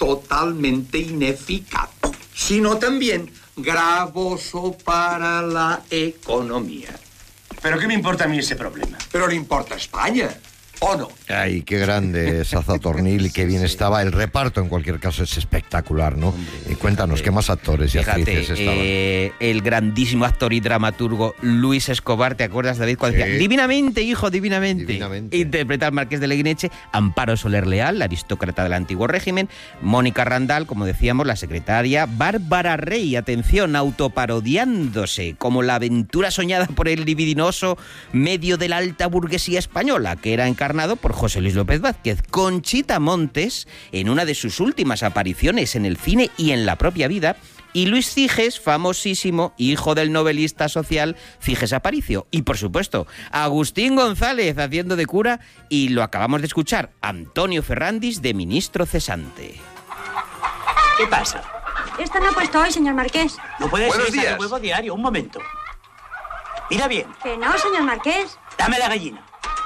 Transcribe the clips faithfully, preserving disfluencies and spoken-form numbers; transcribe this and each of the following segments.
totalmente ineficaz, sino también gravoso para la economía. ¿Pero qué me importa a mí ese problema? Pero le importa a España, ¿o no? Ay, qué grande es Azatornil y qué bien estaba. El reparto, en cualquier caso, es espectacular, ¿no? Hombre, y cuéntanos, ¿qué más actores y fíjate, actrices estaban? Eh, el grandísimo actor y dramaturgo Luis Escobar, ¿te acuerdas, David? Cuando Sí. decía, divinamente, hijo, divinamente. Divinamente. Interpreta al Marqués de Leguineche, Amparo Soler Leal, la aristócrata del antiguo régimen, Mónica Randall, como decíamos, la secretaria, Bárbara Rey, atención, autoparodiándose, como la aventura soñada por el libidinoso medio de la alta burguesía española, que era encarnado por José Luis López Vázquez. Conchita Montes, en una de sus últimas apariciones en el cine y en la propia vida, y Luis Ciges, famosísimo, hijo del novelista social Ciges Aparicio. Y, por supuesto, Agustín González haciendo de cura, y lo acabamos de escuchar, Antonio Ferrandis de ministro cesante. ¿Qué pasa? Esta no ha puesto hoy, señor Marqués. No puede Buenos ser esa días. de huevo diario, un momento. Mira bien, Que no, señor Marqués. dame la gallina.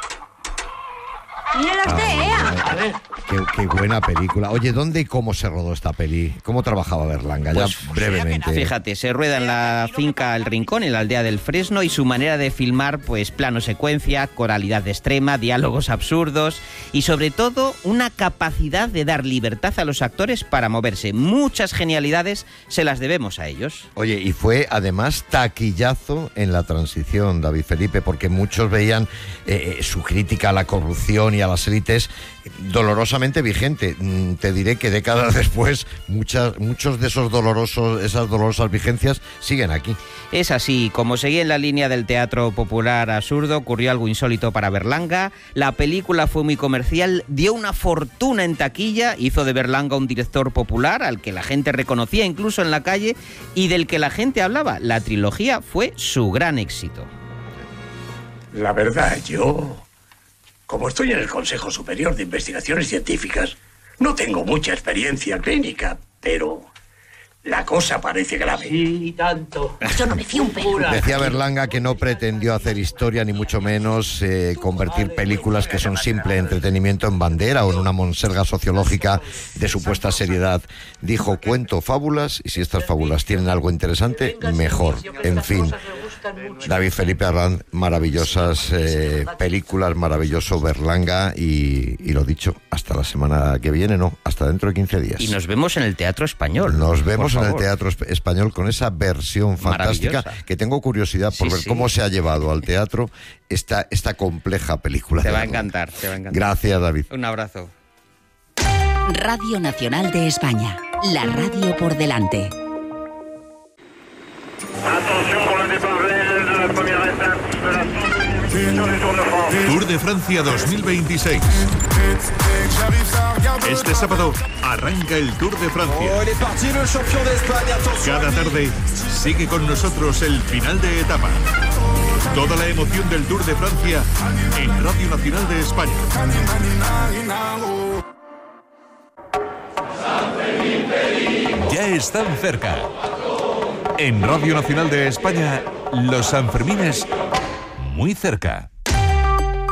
Mírela usted, ¿eh? A ver. Qué, qué buena película. Oye, ¿dónde y cómo se rodó esta peli? ¿Cómo trabajaba Berlanga? Ya Pues, brevemente. Fíjate, se rueda en la finca El Rincón, en la aldea del Fresno, y su manera de filmar, pues plano secuencia, coralidad extrema, diálogos absurdos y sobre todo una capacidad de dar libertad a los actores para moverse. Muchas genialidades se las debemos a ellos. Oye, y fue además taquillazo en la transición, David Felipe, porque muchos veían eh, eh, su crítica a la corrupción y a las élites dolorosamente vigente. Mm, Te diré que décadas después muchas, muchos de esos dolorosos, esas dolorosas vigencias siguen aquí. Es así, como seguía en la línea del teatro popular absurdo, ocurrió algo insólito para Berlanga. La película fue muy comercial, dio una fortuna en taquilla, hizo de Berlanga un director popular al que la gente reconocía incluso en la calle y del que la gente hablaba. La trilogía fue su gran éxito. La verdad, yo, como estoy en el Consejo Superior de Investigaciones Científicas, no tengo mucha experiencia clínica, pero la cosa parece grave. Sí, tanto. Yo no me fío un pelo. Decía Berlanga que no pretendió hacer historia, ni mucho menos eh, convertir películas que son simple entretenimiento en bandera o en una monserga sociológica de supuesta seriedad. Dijo, cuento fábulas, y si estas fábulas tienen algo interesante, mejor. En fin, David Felipe Arranz, maravillosas eh, películas, maravilloso Berlanga, y, y lo dicho, hasta la semana que viene, no, hasta dentro de quince días. Y nos vemos en el Teatro Español. Nos vemos por en el favor. Teatro Esp- Español con esa versión fantástica, Maravillosa. que tengo curiosidad por Sí, ver sí. cómo se ha llevado al teatro esta, esta compleja película. Te de va a Berlanga. encantar, te va a encantar. Gracias, David. Un abrazo. Radio Nacional de España, la radio por delante. Attention pour le départ réel de la première étape de la sur du Tour de France. Tour de Francia dos mil veintiséis. Este sábado arranca el Tour de Francia. Cada tarde sigue con nosotros el final de etapa. Toda la emoción del Tour de Francia en Radio Nacional de España. Ya están cerca. En Radio Nacional de España, los Sanfermines muy cerca.